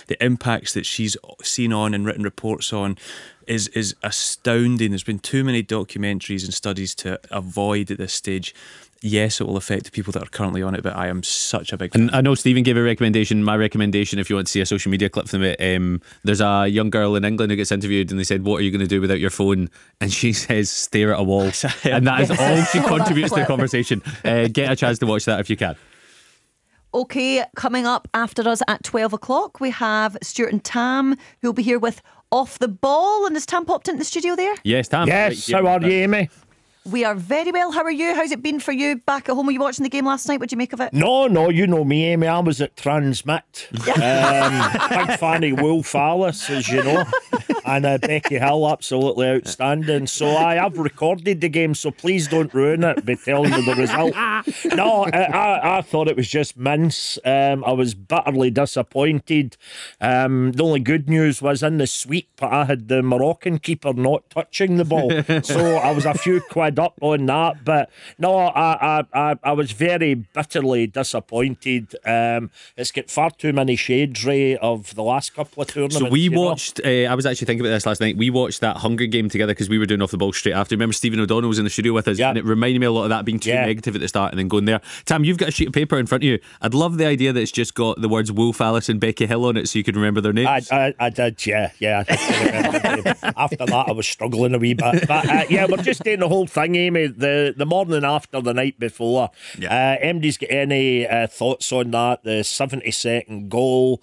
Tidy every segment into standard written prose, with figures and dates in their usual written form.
the impacts that she's seen on and written reports on is astounding. There's been too many documentaries and studies to avoid at this stage. Yes, it will affect the people that are currently on it, but I am such a big fan. And I know Stephen gave a recommendation. My recommendation, if you want to see a social media clip from it, there's a young girl in England who gets interviewed and they said, what are you going to do without your phone? And she says, stare at a wall. And that is all she contributes to the conversation. Get a chance to watch that if you can. Okay, coming up after us at 12 o'clock, we have Stuart and Tam, who'll be here with Off the Ball. And has Tam popped into the studio there? Yes, Tam. Yes, how are you, Amy? We are very well. How are you? How's it been for you back at home? Were you watching the game last night? What did you make of it? No, you know me, Amy. I was at Transmit. Big fan of Will Fallis, as you know. And Becky Hill, absolutely outstanding. So I have recorded the game, so please don't ruin it by telling me the result. No, I thought it was just mince. I was bitterly disappointed. The only good news was in the sweep, I had the Moroccan keeper not touching the ball. So I was a few quid up on that. But no, I was very bitterly disappointed. It's got far too many shades, Ray, of the last couple of tournaments. So we watched, I was actually thinking about this last night. We watched that Hunger Game together because we were doing Off the Ball straight after. Remember Stephen O'Donnell was in the studio with us, and it reminded me a lot of that being too negative at the start and then going there. Tam, you've got a sheet of paper in front of you. I'd love the idea that it's just got the words Will Fallis and Becky Hill on it so you can remember their names. I did, yeah. I did remember them. After that, I was struggling a wee bit. But we're just doing the whole thing, Amy. The morning after the night before. MD's got any thoughts on that? The 72nd goal,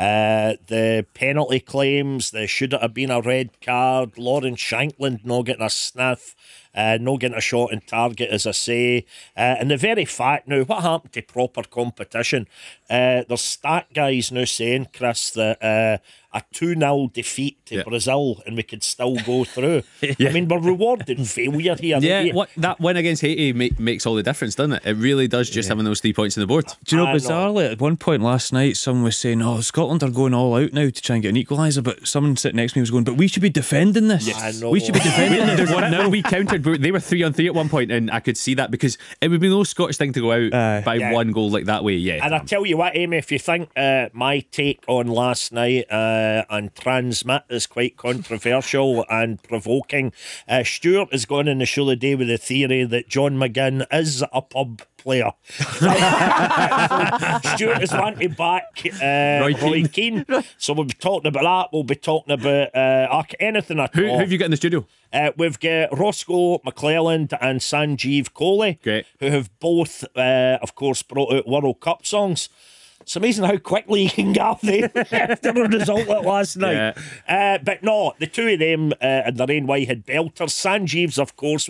the penalty claims, the should it have been a red card, Lauren Shankland not getting a sniff, not getting a shot in target, as I say, and the very fact now, what happened to proper competition? There's stat guys now saying, Chris, that a 2-0 defeat to Brazil and we could still go through. I mean, we're rewarding failure here. That win against Haiti makes all the difference, doesn't it? It really does, just having those 3 points on the board. Do you know, bizarrely, at one point last night, someone was saying, Scotland are going all out now to try and get an equaliser, but someone sitting next to me was going, but we should be defending this. Yes. We should be defending this. Now we countered, they were 3-on-3 at one point, and I could see that because it would be no Scottish thing to go out by one goal like that way. And I tell you what, Amy, if you think my take on last night and Transmit is quite controversial and provoking, Stuart has gone in the show today with the theory that John McGinn is a pub player. Stuart is wanting back Roy Keane. So we'll be talking about that. We'll be talking about anything at all. Who have you got in the studio? We've got Roscoe McClelland and Sanjeev Kohli, who have both, of course, brought out World Cup songs. It's amazing how quickly you can get there after the result like last night. But no, the two of them and their own way had belters. Sanjeev's, of course,